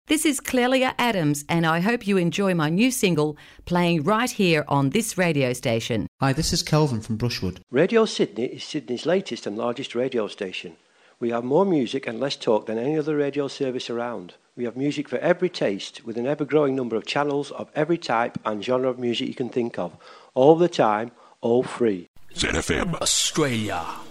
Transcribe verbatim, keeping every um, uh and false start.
This is Clelia Adams, and I hope you enjoy my new single playing right here on this radio station. Hi, this is Kelvin from Brushwood. Radio Sydney is Sydney's latest and largest radio station. We have more music and less talk than any other radio service around. We have music for every taste, with an ever-growing number of channels of every type and genre of music you can think of. All the time, all free. Z F M Australia.